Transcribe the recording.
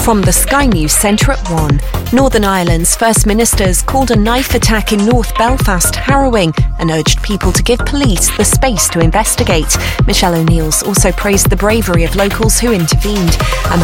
From the Sky News Centre at 1. Northern Ireland's First Minister's called a knife attack in North Belfast harrowing and urged people to give police the space to investigate. Michelle O'Neill's also praised the bravery of locals who intervened.